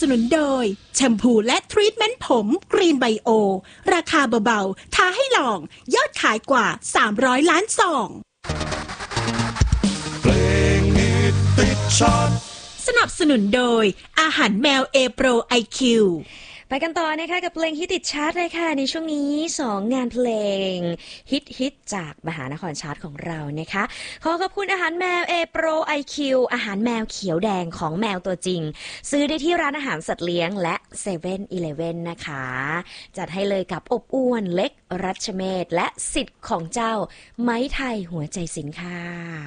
นุนโดยแชมพูและทรีทเมนต์ผมกรีนไบโอราคาเบาๆท้าให้ลองยอดขายกว่า300ล้านซองเพลงฮิตติดชาร์ตสนับสนุนโดยอาหารแมว A Pro IQ ไปกันต่อนะคะกับเพลงฮิตติดชาร์ตเลยค่ะในช่วงนี้2งานเพลงฮิตจากมหานครชาร์ตของเรานะคะขอขอบคุณอาหารแมว A Pro IQ อาหารแมวเขียวแดงของแมวตัวจริงซื้อได้ที่ร้านอาหารสัตว์เลี้ยงและ7-Eleven นะคะจัดให้เลยกับอบอ้วนเล็กรัชเมศและสิทธิ์ของเจ้าไม้ไทยหัวใจสินค่ะ